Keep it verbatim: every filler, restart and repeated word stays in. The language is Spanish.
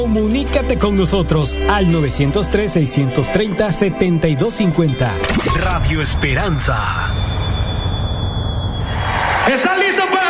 Comunícate con nosotros al nueve cero tres, seis tres cero, siete dos cinco cero. Radio Esperanza. ¿Están listos para